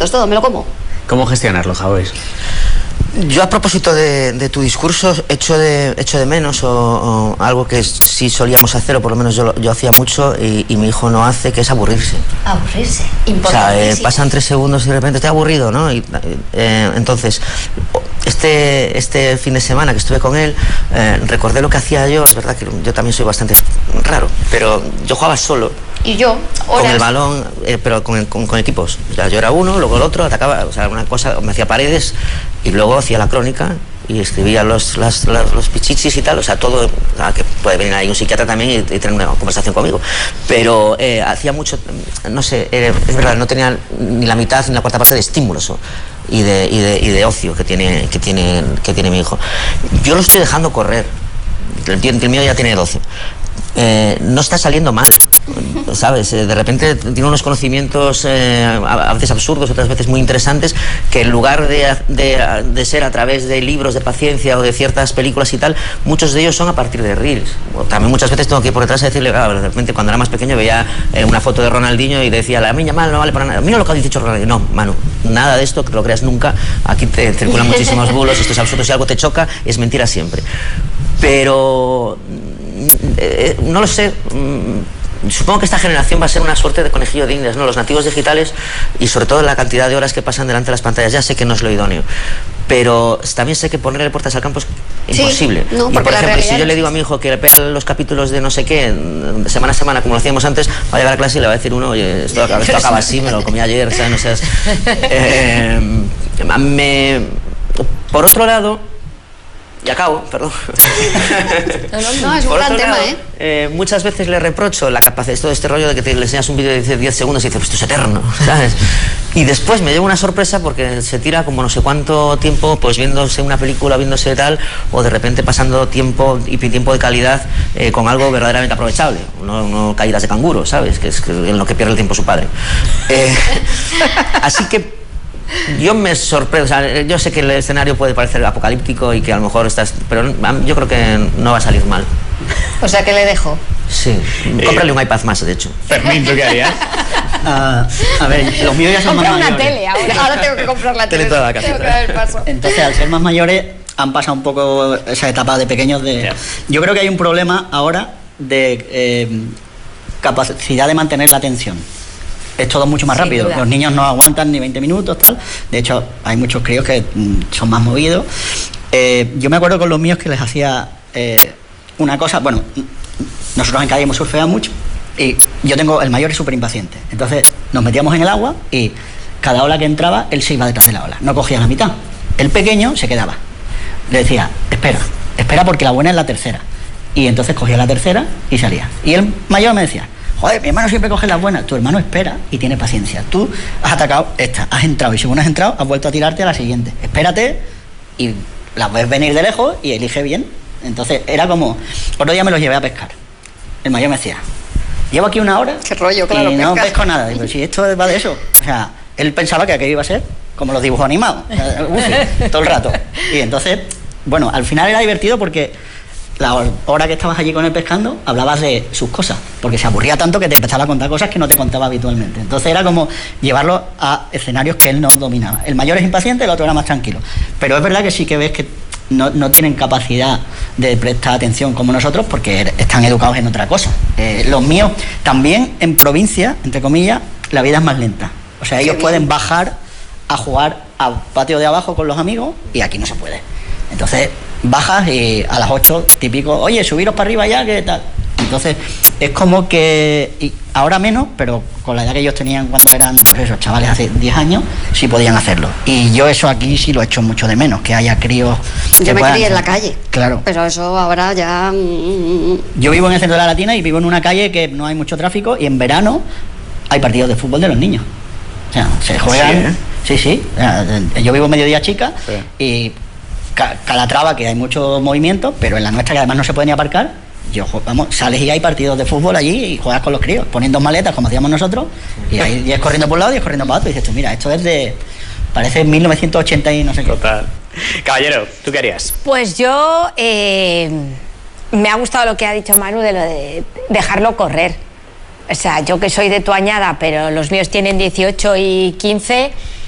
juntos, todo, me lo como. ¿Cómo gestionarlo, Javois? Yo, a propósito de tu discurso, echo de menos o algo que sí solíamos hacer, o por lo menos yo hacía mucho y mi hijo no hace, que es aburrirse. Aburrirse, importante. O sea, pasan 3 segundos y de repente estoy aburrido, ¿no? Entonces, este fin de semana que estuve con él, recordé lo que hacía yo. Es verdad que yo también soy bastante raro, pero yo jugaba solo. Y yo, horas. Con el balón, pero con equipos. O sea, yo era uno, luego el otro, atacaba, o sea, una cosa, me hacía paredes y luego hacía la crónica y escribía los pichichis y tal, o sea, todo, o sea, que puede venir ahí un psiquiatra también y tener una conversación conmigo. Pero hacía mucho, no sé, es verdad, no tenía ni la mitad ni la cuarta parte de estímulos y de ocio que tiene mi hijo. Yo lo estoy dejando correr, el mío ya tiene 12. No está saliendo mal, ¿sabes? De repente tiene unos conocimientos a veces absurdos, otras veces muy interesantes, que en lugar de ser a través de libros de paciencia o de ciertas películas y tal, muchos de ellos son a partir de reels. También muchas veces tengo que ir por detrás a decirle, de repente cuando era más pequeño veía una foto de Ronaldinho y decía, la niña mal no vale para nada. Mira lo que ha dicho Ronaldinho. No, Manu, nada de esto, que te lo creas nunca. Aquí te circulan muchísimos bulos, esto es absurdo, si algo te choca, es mentira siempre. Pero no lo sé. Supongo que esta generación va a ser una suerte de conejillo de indias, ¿no? Los nativos digitales y sobre todo la cantidad de horas que pasan delante de las pantallas. Ya sé que no es lo idóneo, pero también sé que ponerle puertas al campo es imposible. Sí, no, y por ejemplo, si yo le digo a mi hijo que vea los capítulos de no sé qué, semana a semana, como lo hacíamos antes, va a llegar a clase y le va a decir uno, oye, esto acaba así, me lo comí ayer, ¿sabes? No seas... Por otro lado, y acabo, perdón. No, es un gran tema, muchas veces le reprocho la capacidad, todo este rollo de que le enseñas un vídeo de 10 segundos y dices, pues esto es eterno, ¿sabes? Y después me llevo una sorpresa porque se tira como no sé cuánto tiempo, pues viéndose una película, viéndose tal, o de repente pasando tiempo y tiempo de calidad con algo verdaderamente aprovechable, no caídas de canguro, ¿sabes? Que es en lo que pierde el tiempo su padre. Así que yo me sorprendo, o sea, yo sé que el escenario puede parecer apocalíptico y que a lo mejor pero yo creo que no va a salir mal. O sea, que le dejo. Sí, cómprale un iPad más, de hecho. Fermín, ¿tú qué harías? A ver, los míos ya son más mayores. Compra una tele ahora tengo que comprar la tele. Toda la casa. Tengo que dar el paso. Entonces, al ser más mayores, han pasado un poco esa etapa de pequeños de... Yeah. Yo creo que hay un problema ahora de capacidad de mantener la atención. Es todo mucho más rápido. Los niños no aguantan ni 20 minutos, tal. De hecho, hay muchos críos que son más movidos. Yo me acuerdo con los míos que les hacía una cosa. Bueno, nosotros en Cádiz hemos surfeado mucho y yo tengo, el mayor es súper impaciente. Entonces nos metíamos en el agua y cada ola que entraba, él se iba detrás de la ola. No cogía la mitad. El pequeño se quedaba. Le decía, espera porque la buena es la tercera. Y entonces cogía la tercera y salía. Y el mayor me decía, joder, mi hermano siempre coge las buenas. Tu hermano espera y tiene paciencia. Tú has atacado esta, has entrado y según has entrado, has vuelto a tirarte a la siguiente. Espérate y la ves venir de lejos y elige bien. Entonces era como... Otro día me los llevé a pescar. El mayor me decía, llevo aquí 1 hora. Qué rollo, claro, y no pescar. pesco nada. Digo, si esto va de eso. O sea, él pensaba que aquello iba a ser como los dibujos animados. O sea, todo el rato. Y entonces, bueno, al final era divertido porque... La hora que estabas allí con él pescando, hablabas de sus cosas, porque se aburría tanto que te empezaba a contar cosas que no te contaba habitualmente. Entonces era como llevarlo a escenarios que él no dominaba. El mayor es impaciente, el otro era más tranquilo. Pero es verdad que sí que ves que no tienen capacidad de prestar atención como nosotros porque están educados en otra cosa. Los míos, también en provincia, entre comillas, la vida es más lenta. O sea, ellos pueden bajar a jugar al patio de abajo con los amigos y aquí no se puede. Entonces bajas y a las 8 típico, oye, subiros para arriba ya, ¿qué tal? Entonces es como que, y ahora menos, pero con la edad que ellos tenían cuando eran, pues esos chavales hace 10 años, sí podían hacerlo. Y yo eso aquí sí lo echo mucho de menos, que haya críos... Yo me crié en la calle. Claro. Pero eso ahora ya... Yo vivo en el centro de la Latina y vivo en una calle que no hay mucho tráfico y en verano hay partidos de fútbol de los niños. O sea, se juegan... Sí. Yo vivo en Mediodía Chica y... Calatrava, que hay mucho movimiento, pero en la nuestra, que además no se puede ni aparcar, sales y hay partidos de fútbol allí y juegas con los críos, poniendo maletas como hacíamos nosotros, y hay 10 corriendo por un lado y 10 corriendo para otro, y dices tú, mira, esto es de... parece 1980 y no sé qué. Total. Caballero, ¿tú qué harías? Pues yo... me ha gustado lo que ha dicho Manu de lo de dejarlo correr. O sea, yo que soy de tu añada, pero los míos tienen 18 y 15...